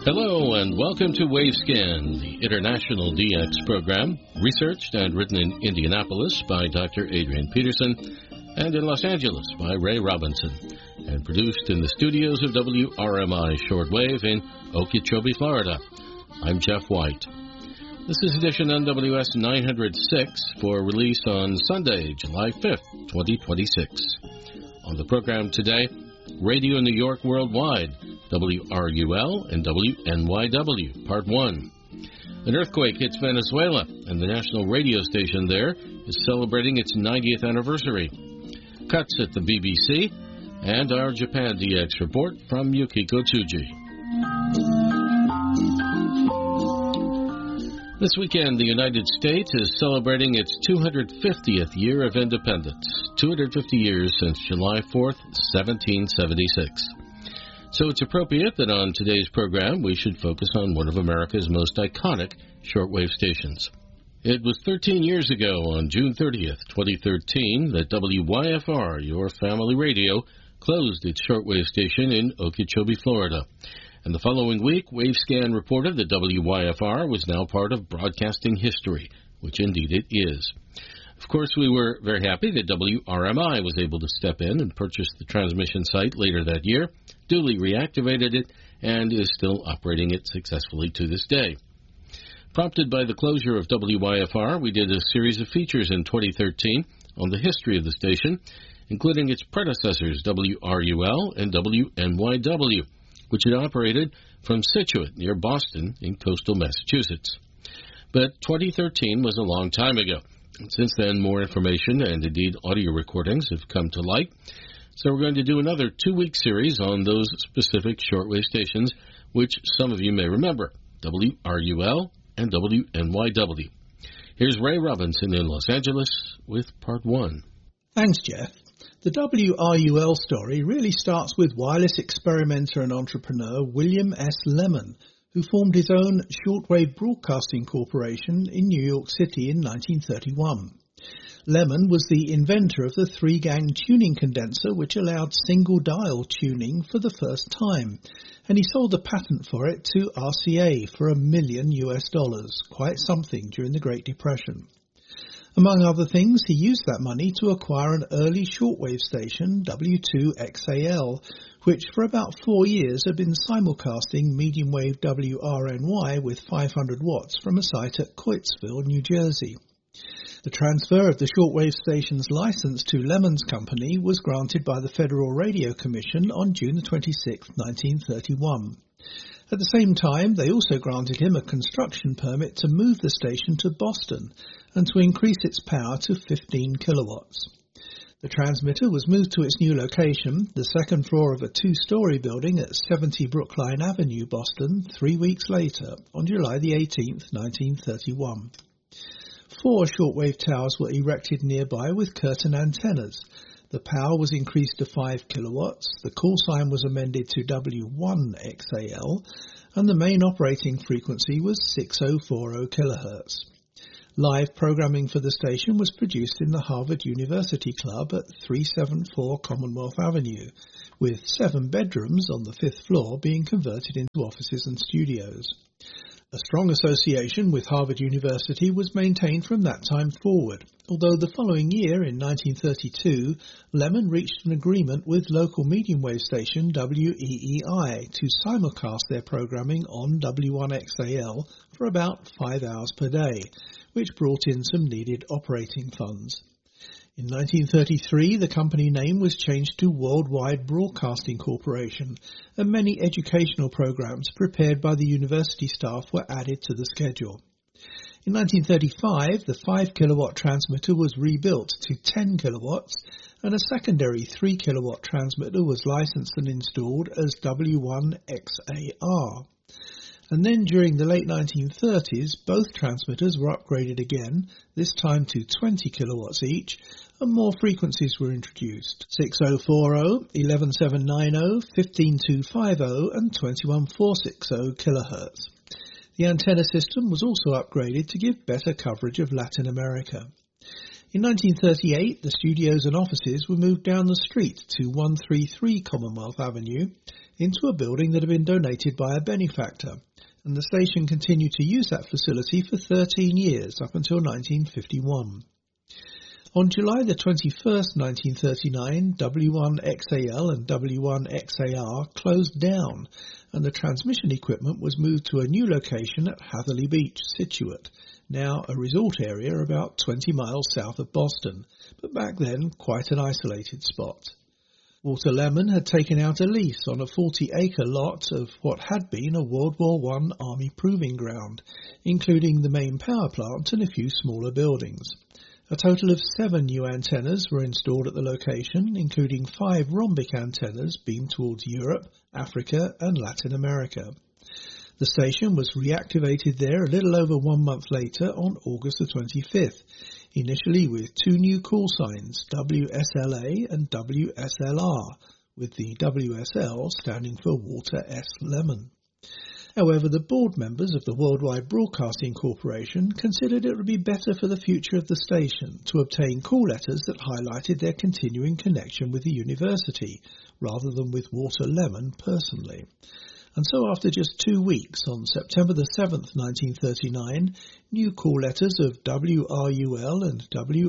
Hello and welcome to Wavescan, the international DX program, researched and written in Indianapolis by Dr. Adrian Peterson and in Los Angeles by Ray Robinson, and produced in the studios of WRMI Shortwave in Okeechobee, Florida. I'm Jeff White. This is edition NWS 906 for release on Sunday, July 5th, 2026. On the program today, Radio New York Worldwide, WRUL and WNYW, Part 1. An earthquake hits Venezuela, and the national radio station there is celebrating its 90th anniversary. Cuts at the BBC, and our Japan DX report from Yukiko Tsuji. This weekend, the United States is celebrating its 250th year of independence, 250 years since July 4th, 1776. So it's appropriate that on today's program we should focus on one of America's most iconic shortwave stations. It was 13 years ago, on June 30th, 2013, that WYFR, Your Family Radio, closed its shortwave station in Okeechobee, Florida. And the following week, Wavescan reported that WYFR was now part of broadcasting history, which indeed it is. Of course, we were very happy that WRMI was able to step in and purchase the transmission site later that year, duly reactivated it, and is still operating it successfully to this day. Prompted by the closure of WYFR, we did a series of features in 2013 on the history of the station, including its predecessors, WRUL and WNYW, which had operated from Scituate near Boston in coastal Massachusetts. But 2013 was a long time ago. And since then, more information and indeed audio recordings have come to light. So we're going to do another 2-week series on those specific shortwave stations, which some of you may remember, WRUL and WNYW. Here's Ray Robinson in Los Angeles with Part 1. Thanks, Jeff. The WRUL story really starts with wireless experimenter and entrepreneur William S. Lemon, who formed his own Shortwave Broadcasting Corporation in New York City in 1931. Lemon was the inventor of the 3-gang tuning condenser, which allowed single-dial tuning for the first time, and he sold the patent for it to RCA for $1 million, quite something during the Great Depression. Among other things, he used that money to acquire an early shortwave station, W2XAL, which for about 4 years had been simulcasting medium wave WRNY with 500 watts from a site at Coatesville, New Jersey. The transfer of the shortwave station's license to Lemon's company was granted by the Federal Radio Commission on June 26, 1931. At the same time, they also granted him a construction permit to move the station to Boston and to increase its power to 15 kilowatts. The transmitter was moved to its new location, the second floor of a 2-story building at 70 Brookline Avenue, Boston, 3 weeks later, on July the 18th, 1931. 4 shortwave towers were erected nearby with curtain antennas. The power was increased to 5 kilowatts, the call sign was amended to W1XAL, and the main operating frequency was 6040 kilohertz. Live programming for the station was produced in the Harvard University Club at 374 Commonwealth Avenue, with 7 bedrooms on the 5th floor being converted into offices and studios. A strong association with Harvard University was maintained from that time forward, although the following year, in 1932, Lemon reached an agreement with local medium wave station WEEI to simulcast their programming on W1XAL for about 5 hours per day, which brought in some needed operating funds. In 1933, the company name was changed to Worldwide Broadcasting Corporation, and many educational programs prepared by the university staff were added to the schedule. In 1935, the 5-kilowatt transmitter was rebuilt to 10 kilowatts, and a secondary 3-kilowatt transmitter was licensed and installed as W1XAR. And then during the late 1930s, both transmitters were upgraded again, this time to 20 kilowatts each, and more frequencies were introduced: 6040, 11790, 15250 and 21460 kilohertz. The antenna system was also upgraded to give better coverage of Latin America. In 1938, the studios and offices were moved down the street to 133 Commonwealth Avenue into a building that had been donated by a benefactor, and the station continued to use that facility for 13 years up until 1951. On July the 21st, 1939, W1XAL and W1XAR closed down, and the transmission equipment was moved to a new location at Hatherley Beach, Scituate, now a resort area about 20 miles south of Boston, but back then quite an isolated spot. Walter Lemon had taken out a lease on a 40-acre lot of what had been a World War I Army proving ground, including the main power plant and a few smaller buildings. A total of 7 new antennas were installed at the location, including 5 rhombic antennas beamed towards Europe, Africa and Latin America. The station was reactivated there a little over 1 month later on August the 25th, initially with 2 new call signs, WSLA and WSLR, with the WSL standing for Walter S. Lemon. However, the board members of the Worldwide Broadcasting Corporation considered it would be better for the future of the station to obtain call letters that highlighted their continuing connection with the university, rather than with Walter Lemon personally. And so after just 2 weeks, on September the 7th, 1939, new call letters of WRUL and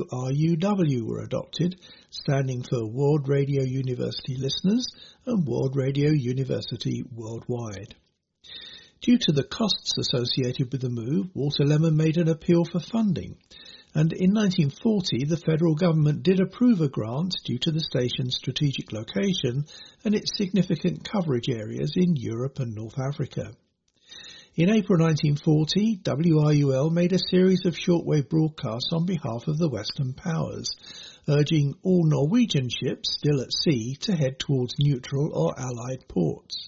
WRUW were adopted, standing for World Radio University Listeners and World Radio University Worldwide. Due to the costs associated with the move, Walter Lemon made an appeal for funding, and in 1940 the federal government did approve a grant due to the station's strategic location and its significant coverage areas in Europe and North Africa. In April 1940, WRUL made a series of shortwave broadcasts on behalf of the Western powers, urging all Norwegian ships still at sea to head towards neutral or Allied ports.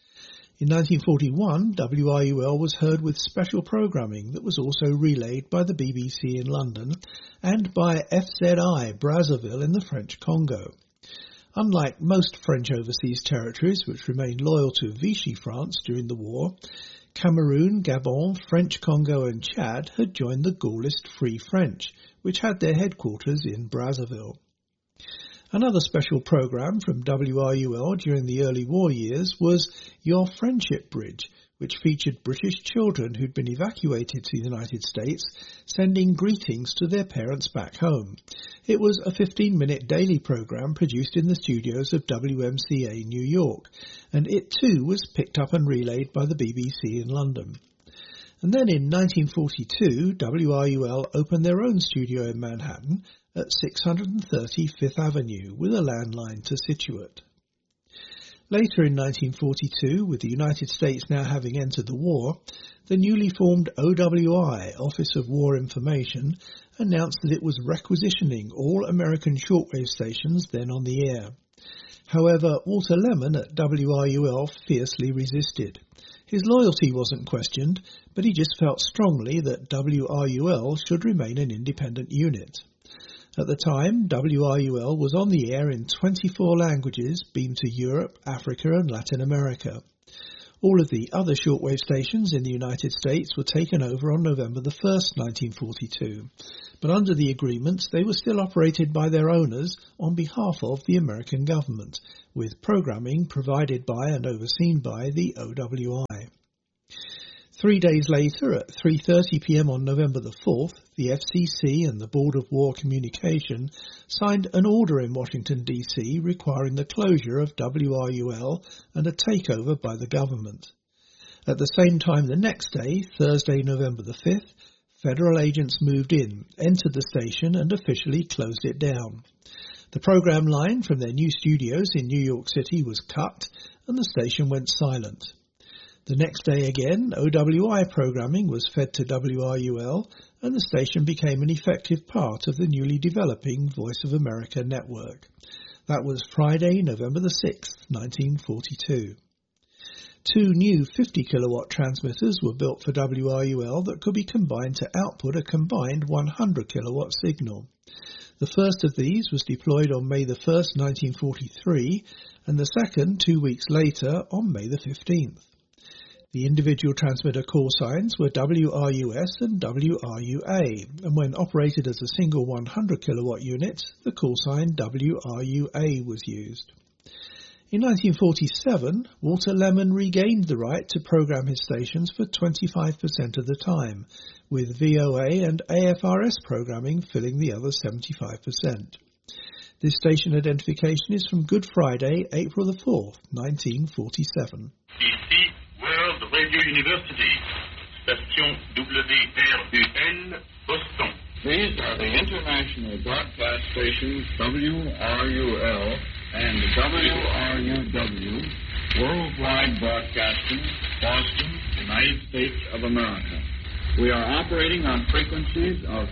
In 1941, WRUL was heard with special programming that was also relayed by the BBC in London and by FZI Brazzaville in the French Congo. Unlike most French overseas territories which remained loyal to Vichy France during the war, Cameroon, Gabon, French Congo and Chad had joined the Gaullist Free French, which had their headquarters in Brazzaville. Another special programme from WRUL during the early war years was Your Friendship Bridge, which featured British children who'd been evacuated to the United States, sending greetings to their parents back home. It was a 15-minute daily programme produced in the studios of WMCA New York, and it too was picked up and relayed by the BBC in London. And then in 1942, WRUL opened their own studio in Manhattan at 630 Fifth Avenue with a landline to Scituate. Later in 1942, with the United States now having entered the war, the newly formed OWI, Office of War Information, announced that it was requisitioning all American shortwave stations then on the air. However, Walter Lemon at WRUL fiercely resisted. His loyalty wasn't questioned, but he just felt strongly that WRUL should remain an independent unit. At the time, WRUL was on the air in 24 languages, beamed to Europe, Africa and Latin America. All of the other shortwave stations in the United States were taken over on November the 1st, 1942, but under the agreement they were still operated by their owners on behalf of the American government, with programming provided by and overseen by the OWI. 3 days later, at 3:30 p.m. on November the 4th, the FCC and the Board of War Communication signed an order in Washington, D.C. requiring the closure of WRUL and a takeover by the government. At the same time the next day, Thursday, November the 5th, federal agents moved in, entered the station and officially closed it down. The program line from their new studios in New York City was cut and the station went silent. The next day again, OWI programming was fed to WRUL and the station became an effective part of the newly developing Voice of America network. That was Friday, November the 6th, 1942. 2 new 50-kilowatt transmitters were built for WRUL that could be combined to output a combined 100-kilowatt signal. The first of these was deployed on May the 1st, 1943, and the second 2 weeks later on May the 15th. The individual transmitter call signs were WRUS and WRUA, and when operated as a single 100 kilowatt unit, the call sign WRUA was used. In 1947, Walter Lemon regained the right to program his stations for 25% of the time, with VOA and AFRS programming filling the other 75%. This station identification is from Good Friday, April the 4th, 1947. Ici, World Radio University, station WRUL, Boston. These are the international broadcast stations WRUL and WRUW, Worldwide Broadcasting, Boston, United States of America. We are operating on frequencies of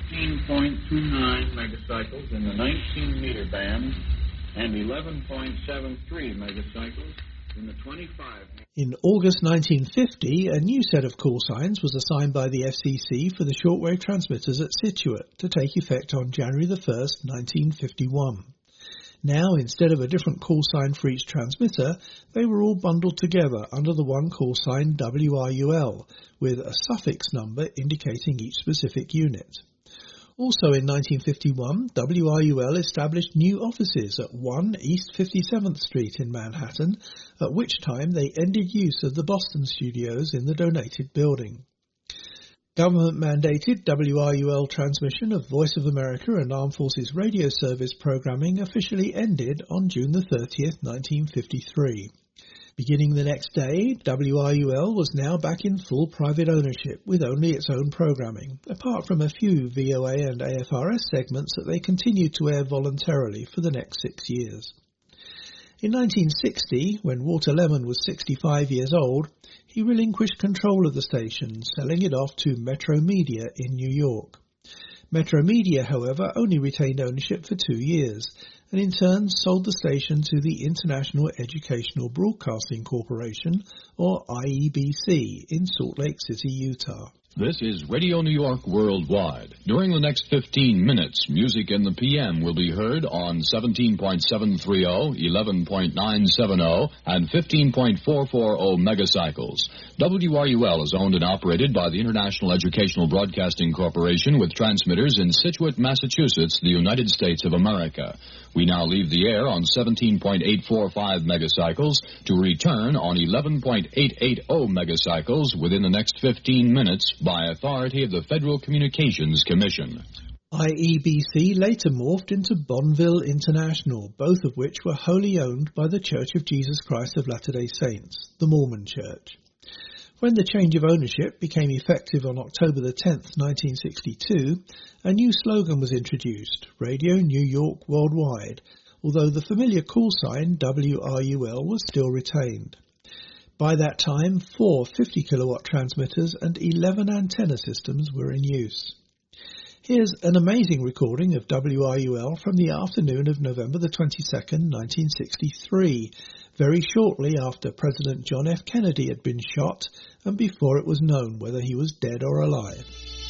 15.29 megacycles in the 19-meter band and 11.73 megacycles in the 25. In August 1950, a new set of call signs was assigned by the FCC for the shortwave transmitters at Scituate to take effect on January the 1st, 1951. Now, instead of a different call sign for each transmitter, they were all bundled together under the one call sign WRUL, with a suffix number indicating each specific unit. Also in 1951, WRUL established new offices at 1 East 57th Street in Manhattan, at which time they ended use of the Boston studios in the donated building. Government-mandated WRUL transmission of Voice of America and Armed Forces Radio Service programming officially ended on June the 30th, 1953. Beginning the next day, WRUL was now back in full private ownership with only its own programming, apart from a few VOA and AFRS segments that they continued to air voluntarily for the next 6 years. In 1960, when Walter Lemon was 65 years old, he relinquished control of the station, selling it off to Metro Media in New York. Metro Media, however, only retained ownership for 2 years, and in turn sold the station to the International Educational Broadcasting Corporation, or IEBC, in Salt Lake City, Utah. This is Radio New York Worldwide. During the next 15 minutes, music in the PM will be heard on 17.730, 11.970, and 15.440 megacycles. WRUL is owned and operated by the International Educational Broadcasting Corporation with transmitters in Scituate, Massachusetts, the United States of America. We now leave the air on 17.845 megacycles to return on 11.880 megacycles within the next 15 minutes by authority of the Federal Communications Commission. IEBC later morphed into Bonneville International, both of which were wholly owned by the Church of Jesus Christ of Latter-day Saints, the Mormon Church. When the change of ownership became effective on October the 10th, 1962, a new slogan was introduced, Radio New York Worldwide, although the familiar call sign WRUL was still retained. By that time, 4 50-kilowatt transmitters and 11 antenna systems were in use. Here's an amazing recording of WRUL from the afternoon of November the 22nd, 1963, very shortly after President John F. Kennedy had been shot and before it was known whether he was dead or alive.